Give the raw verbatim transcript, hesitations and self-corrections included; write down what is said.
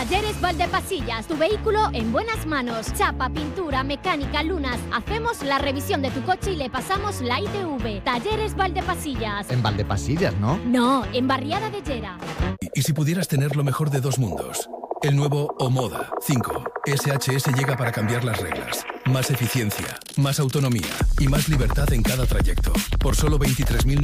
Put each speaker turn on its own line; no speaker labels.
Talleres Valdepasillas, tu vehículo en buenas manos. Chapa, pintura, mecánica, lunas. Hacemos la revisión de tu coche y le pasamos la I T V. Talleres Valdepasillas.
En Valdepasillas, ¿no?
No, en Barriada de Llera.
¿Y si pudieras tener lo mejor de dos mundos? El nuevo Omoda cinco. S H S llega para cambiar las reglas. Más eficiencia, más autonomía y más libertad en cada trayecto. Por solo veintitrés mil